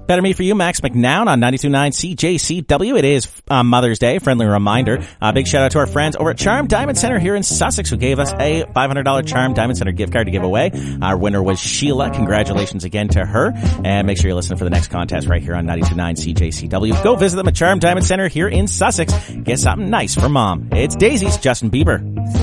Better Me For You, Max McNown on 92.9 CJCW. It is Mother's Day. Friendly reminder. Big shout out to our friends over at Charm Diamond Center here in Sussex who gave us a $500 Charm Diamond Center gift card to give away. Our winner was Sheila. Congratulations again to her. And make sure you listen for the next contest right here on 92.9 CJCW. Go visit them at Charm Diamond Center here in Sussex. Get something nice for Mom. It's Daisy's Justin Bieber.